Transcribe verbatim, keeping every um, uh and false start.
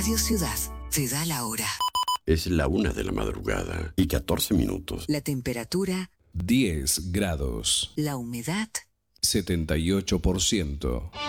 Radio Ciudad te da la hora. Es la una de la madrugada y catorce minutos. La temperatura diez grados. La humedad setenta y ocho por ciento.